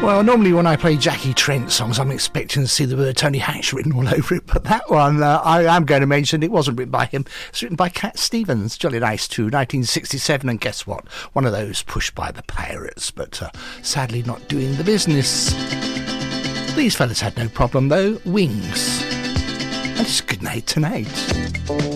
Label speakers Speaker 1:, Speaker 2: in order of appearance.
Speaker 1: Well, normally when I play Jackie Trent songs, I'm expecting to see the word Tony Hatch written all over it, but that one, I am going to mention, it wasn't written by him. It's written by Cat Stevens, jolly nice too, 1967, and guess what? One of those pushed by the pirates, but sadly not doing the business. These fellas had no problem though, Wings. And it's good night tonight.